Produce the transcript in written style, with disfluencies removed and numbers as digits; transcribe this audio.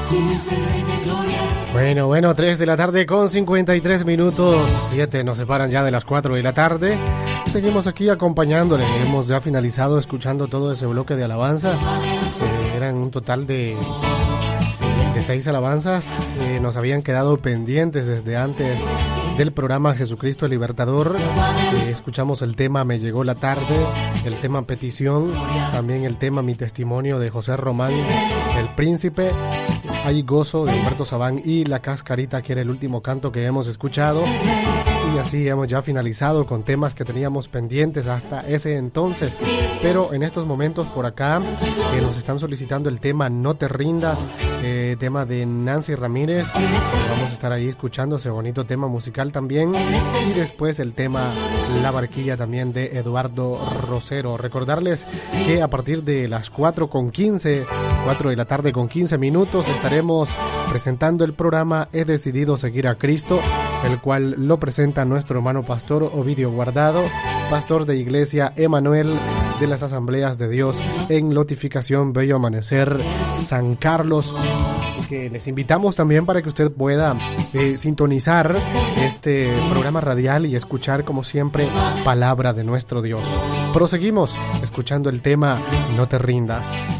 Bueno, 3 de la tarde con 53 minutos, 7 nos separan ya de las 4 de la tarde. Seguimos aquí acompañándole, hemos ya finalizado escuchando todo ese bloque de alabanzas, eran un total de 6 alabanzas, nos habían quedado pendientes desde antes del programa Jesucristo el Libertador. Escuchamos el tema Me Llegó la Tarde, el tema Petición, también el tema Mi Testimonio de José Román, El Príncipe, Hay Gozo de Humberto Sabán y La Cascarita, que era el último canto que hemos escuchado. Y así hemos ya finalizado con temas que teníamos pendientes hasta ese entonces. Pero en estos momentos por acá nos están solicitando el tema No Te Rindas, tema de Nancy Ramírez. Vamos a estar ahí escuchando ese bonito tema musical también. Y después el tema La Barquilla también de Eduardo Rosero. Recordarles que a partir de las 4 de la tarde con 15 minutos estaremos presentando el programa He Decidido Seguir a Cristo, el cual lo presenta nuestro hermano pastor Ovidio Guardado, pastor de Iglesia Emanuel de las Asambleas de Dios en Lotificación Bello Amanecer, San Carlos. Así que les invitamos también para que usted pueda sintonizar este programa radial y escuchar como siempre palabra de nuestro Dios. Proseguimos escuchando el tema No Te Rindas.